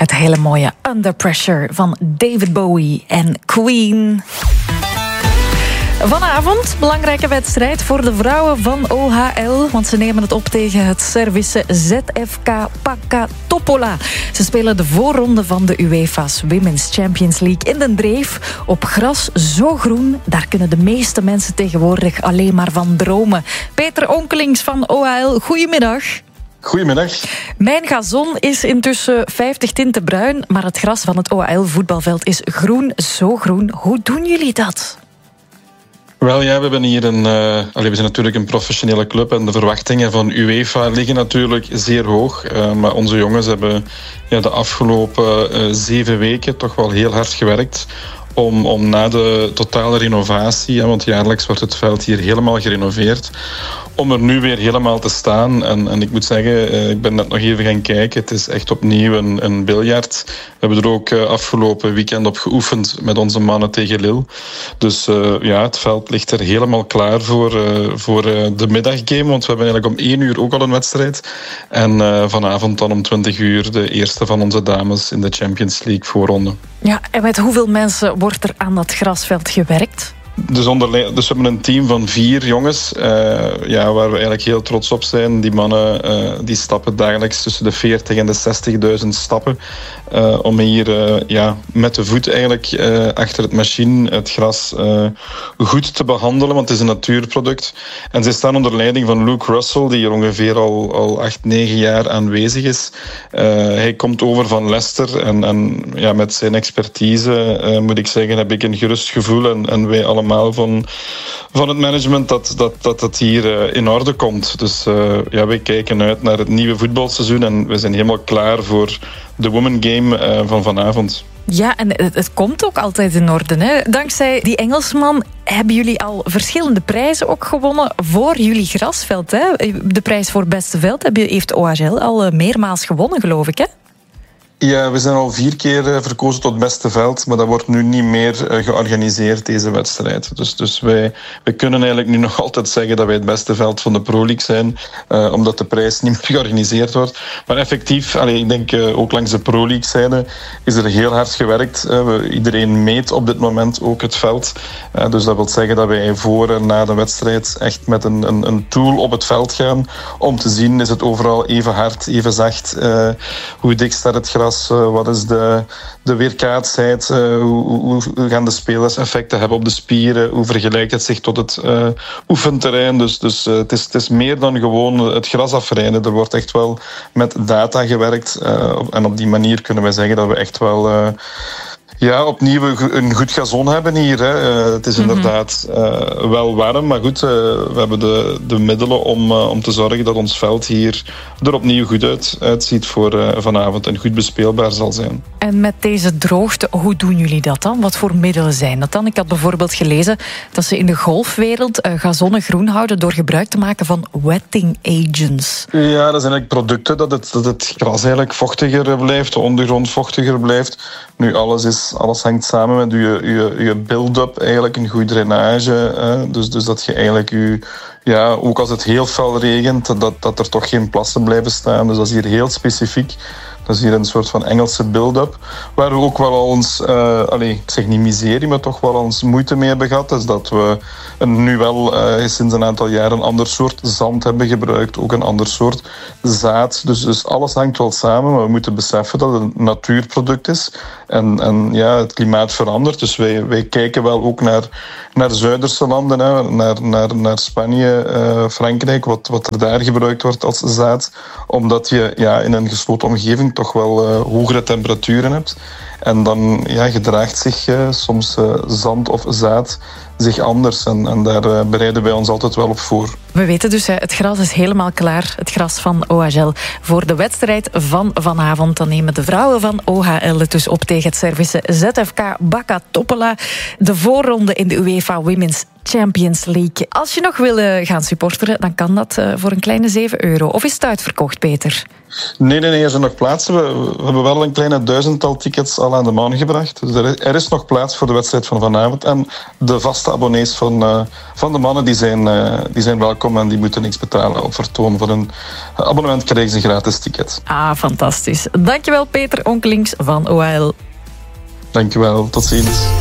Het hele mooie Under Pressure van David Bowie en Queen. Vanavond belangrijke wedstrijd voor de vrouwen van OHL, want ze nemen het op tegen het Servische ZFK Baka Topola. Ze spelen de voorronde van de UEFA's Women's Champions League in Den Dreef. Op gras zo groen, daar kunnen de meeste mensen tegenwoordig alleen maar van dromen. Peter Onkelings van OHL, goedemiddag. Goedemiddag. Mijn gazon is intussen 50 tinten bruin, maar het gras van het OHL-voetbalveld is groen, zo groen. Hoe doen jullie dat? Wel ja, we hebben hier we zijn natuurlijk een professionele club en de verwachtingen van UEFA liggen natuurlijk zeer hoog. Maar onze jongens hebben de afgelopen 7 weken toch wel heel hard gewerkt om na de totale renovatie, want jaarlijks wordt het veld hier helemaal gerenoveerd, om er nu weer helemaal te staan. En ik moet zeggen, ik ben net nog even gaan kijken. Het is echt opnieuw een biljart. We hebben er ook afgelopen weekend op geoefend met onze mannen tegen Lille. Dus het veld ligt er helemaal klaar voor de middaggame. Want we hebben eigenlijk om 1 uur ook al een wedstrijd. En vanavond dan om 20 uur de eerste van onze dames in de Champions League voorronde. Ja, en met hoeveel mensen wordt er aan dat grasveld gewerkt? Dus we hebben een team van 4 jongens, waar we eigenlijk heel trots op zijn. Die mannen die stappen dagelijks tussen de 40 en de 60.000 stappen. Om hier met de voet eigenlijk achter het machine het gras goed te behandelen, want het is een natuurproduct. En ze staan onder leiding van Luke Russell, die hier ongeveer al 8-9 jaar aanwezig is. Hij komt over van Leicester en met zijn expertise moet ik zeggen, heb ik een gerust gevoel en wij allemaal van het management dat het hier in orde komt. Dus wij kijken uit naar het nieuwe voetbalseizoen en we zijn helemaal klaar voor de Women Game van vanavond. Ja, en het komt ook altijd in orde, hè? Dankzij die Engelsman hebben jullie al verschillende prijzen ook gewonnen voor jullie grasveld, hè? De prijs voor beste veld heeft OHL al meermaals gewonnen, geloof ik, hè? Ja, we zijn al 4 keer verkozen tot beste veld, maar dat wordt nu niet meer georganiseerd, deze wedstrijd. Dus wij kunnen eigenlijk nu nog altijd zeggen dat wij het beste veld van de Pro League zijn, omdat de prijs niet meer georganiseerd wordt. Maar effectief, ik denk ook langs de Pro League zijde is er heel hard gewerkt. Iedereen meet op dit moment ook het veld. Dus dat wil zeggen dat wij voor en na de wedstrijd echt met een tool op het veld gaan om te zien, is het overal even hard, even zacht, hoe dik staat het gras. Wat is de weerkaatsheid? Hoe gaan de spelers effecten hebben op de spieren? Hoe vergelijkt het zich tot het oefenterrein? Dus het is meer dan gewoon het gras afrijden. Er wordt echt wel met data gewerkt. En op die manier kunnen wij zeggen dat we echt wel opnieuw een goed gazon hebben hier. Hè. Het is inderdaad wel warm, maar goed, we hebben de middelen om te zorgen dat ons veld hier er opnieuw goed uitziet voor vanavond en goed bespeelbaar zal zijn. En met deze droogte, hoe doen jullie dat dan? Wat voor middelen zijn dat dan? Ik had bijvoorbeeld gelezen dat ze in de golfwereld gazonnen groen houden door gebruik te maken van wetting agents. Ja, dat zijn eigenlijk producten dat het gras eigenlijk vochtiger blijft, de ondergrond vochtiger blijft. Nu, alles hangt samen met je build-up, eigenlijk een goede drainage. Dus dat je eigenlijk ook als het heel fel regent, dat er toch geen plassen blijven staan. Dus dat is hier heel specifiek. Dat is hier een soort van Engelse build-up, waar we ook wel al ons, ik zeg niet miserie, maar toch wel ons moeite mee hebben gehad. Dus dat we nu wel sinds een aantal jaren een ander soort zand hebben gebruikt, ook een ander soort zaad. Dus alles hangt wel samen, maar we moeten beseffen dat het een natuurproduct is. En het klimaat verandert. Dus wij kijken wel ook naar Zuiderse landen, naar Spanje, Frankrijk, wat er daar gebruikt wordt als zaad. Omdat je in een gesloten omgeving toch wel hogere temperaturen hebt. En dan gedraagt zich soms zand of zaad zich anders. En daar bereiden wij ons altijd wel op voor. We weten dus, het gras is helemaal klaar. Het gras van OHL voor de wedstrijd van vanavond. Dan nemen de vrouwen van OHL het dus op tegen het Servische ZFK Baka Topola. De voorronde in de UEFA Women's Champions League. Als je nog wil gaan supporteren, dan kan dat voor een kleine €7. Of is het uitverkocht, Peter? Nee, er zijn nog plaatsen. We hebben wel een kleine 1000-tal tickets al aan de man gebracht. Dus er is nog plaats voor de wedstrijd van vanavond. En de vaste abonnees van de mannen die zijn welkom en die moeten niks betalen op vertoon. Voor een abonnement krijgen ze een gratis ticket. Ah, fantastisch. Dankjewel, Peter Onkelings van OHL. Dankjewel, tot ziens.